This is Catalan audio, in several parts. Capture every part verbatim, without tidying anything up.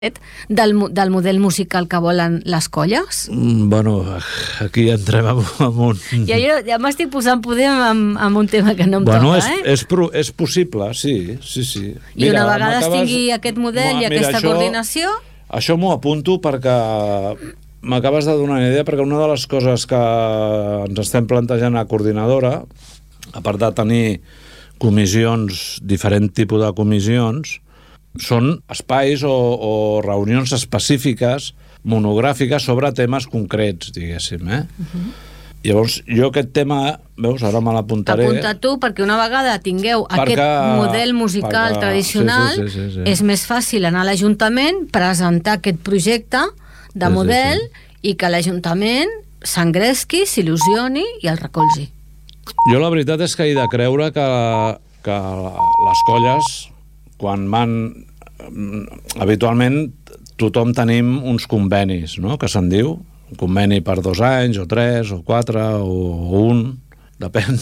del, del model musical que volen les colles? Mm, bueno, aquí entrem en un... Ja, jo, ja m'estic posant poder amb, amb un tema que no em bueno, toca, és, eh? És, pro, és possible, sí, sí, sí. I mira, una vegada es tingui aquest model i aquesta això, coordinació... Això m'ho apunto perquè m'acabes de donar una idea, perquè una de les coses que ens estem plantejant a Coordinadora, a part de tenir comissions, diferent tipus de comissions, són espais o, o reunions específiques, monogràfiques, sobre temes concrets, diguéssim, eh? Uh-huh. Llavors, jo aquest tema, veus, ara me l'apuntaré... Apunta tu, perquè una vegada tingueu perquè, aquest model musical perquè, tradicional, sí, sí, sí, sí, sí. És més fàcil anar a l'Ajuntament, presentar aquest projecte de sí, model sí, sí. I que l'Ajuntament s'engresqui, s'il·lusioni i el recolzi. Jo la veritat és que he de creure que, que les colles, quan van... Habitualment tothom tenim uns convenis, no?, que se'n diu, un conveni per dos anys, o tres, o quatre, o, o un, depèn.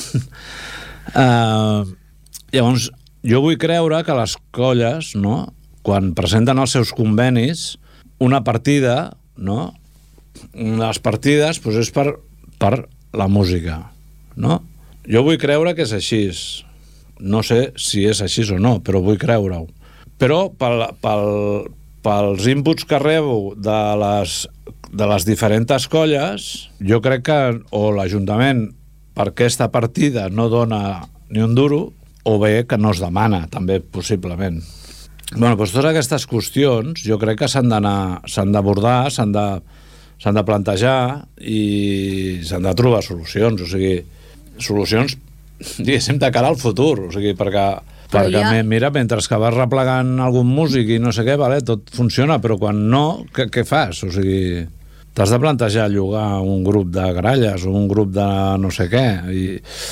Uh, llavors, jo vull creure que les colles, no?, quan presenten els seus convenis, una partida, no?, una de les partides doncs és per, per la música, no? Jo vull creure que és així. No sé si és així o no, però vull creure-ho. Però pel, pel, pels inputs que rebo de les, de les diferents colles, jo crec que o l'Ajuntament per aquesta partida no dona ni un duro, o bé que no es demana, també possiblement. Bueno, doncs totes aquestes qüestions jo crec que s'han d'anar, s'han d'abordar, s'han de, s'han de plantejar i s'han de trobar solucions, o sigui, solucions, diguéssim, de cara al futur, o sigui, perquè... Però perquè, ja... mira, mentre que vas replegant algun músic i no sé què, vale, tot funciona, però quan no, què, què fas? O sigui, t'has de plantejar llogar un grup de gralles o un grup de no sé què. I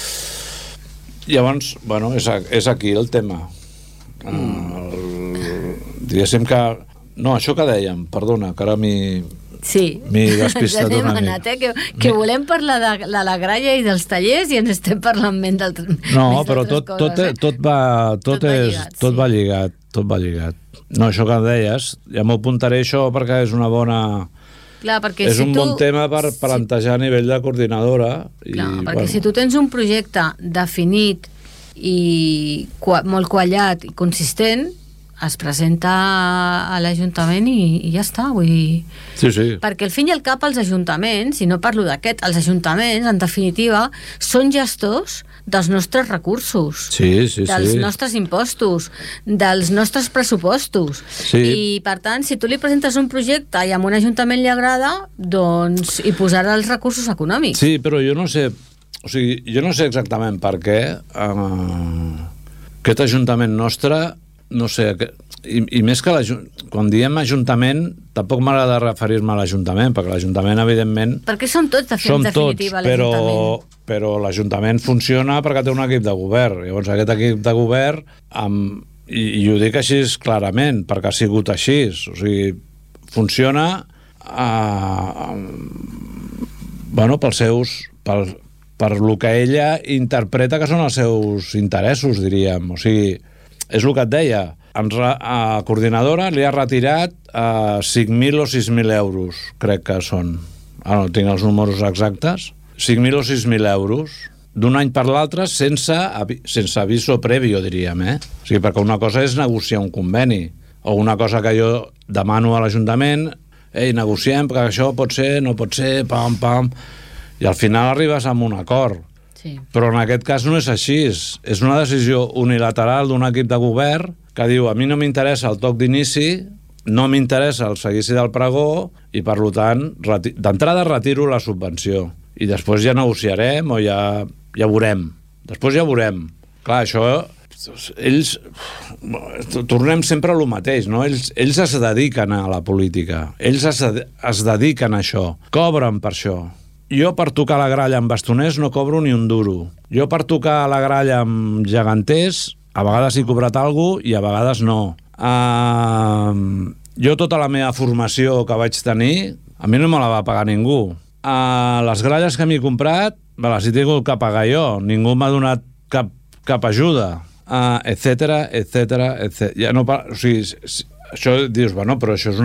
llavors, bueno, és, és aquí el tema. Mm. El, diguéssim que... No, això que dèiem, perdona, que ara m'hi... Sí, m'hi despistat ja una anat, eh? que, que volem parlar de, de la gralla i dels tallers i ens estem parlant més d'altres coses. No, però tot, coses, tot, eh? tot, va, tot, tot, és, va lligat, tot sí. va lligat, tot va lligat. No, això que deies, ja m'ho apuntaré això perquè és una bona... Clar, perquè és si un tu... bon tema per plantejar a nivell de coordinadora. Clar, i, perquè bueno. si tu tens un projecte definit i molt quallat i consistent, es presenta a l'Ajuntament i, i ja està, vull dir... Sí, sí. Perquè al fin i al cap els ajuntaments, i no parlo d'aquest, els ajuntaments, en definitiva, són gestors dels nostres recursos, sí, sí, dels sí. nostres impostos, dels nostres pressupostos. Sí. I, per tant, si tu li presentes un projecte i a un ajuntament li agrada, doncs hi posarà els recursos econòmics. Sí, però jo no sé... O sigui, jo no sé exactament per què eh, aquest ajuntament nostre... No sé, i, i més que quan diem ajuntament, tampoc m'agrada referir-me a l'Ajuntament, perquè l'Ajuntament, evidentment... Perquè som tots, de som definitiva, tots, però, l'Ajuntament. Però l'Ajuntament funciona perquè té un equip de govern. Llavors, aquest equip de govern, amb, i, i ho dic així clarament, perquè ha sigut així, o sigui, funciona eh, bueno, pels seus... Pel, per lo que ella interpreta que són els seus interessos, diríem. O sigui, és el que et deia, a Coordinadora li ha retirat eh, cinc mil o sis mil euros, crec que són. Ara no tinc els números exactes. cinc mil o sis mil euros d'un any per l'altre sense, sense aviso previ, diríem, eh? O sigui, perquè una cosa és negociar un conveni, o una cosa que jo demano a l'Ajuntament, ei, negociem, perquè això pot ser, no pot ser, pam, pam, i al final arribes amb un acord. Sí. Però en aquest cas no és així, és una decisió unilateral d'un equip de govern que diu, a mi no m'interessa el toc d'inici, no m'interessa el seguici del pregó i per tant d'entrada retiro la subvenció i després ja negociarem o ja, ja veurem, després ja veurem. Clar, això ells tornem sempre a lo mateix, no? Ells, ells es dediquen a la política, ells es, es dediquen a això, cobren per això. Jo per tocar la gralla amb bastoners no cobro ni un duro. Jo per tocar la gralla amb geganters a vegades he cobrat alguna cosa i a vegades no. Uh, jo tota la meva formació que vaig tenir, a mi no me la va pagar ningú. Uh, les gralles que m'he comprat me les he tingut que pagar jo. Ningú m'ha donat cap, cap ajuda. Uh, etcètera, etcètera, etcètera. Ja no, o sigui, això dius, bueno, però això és una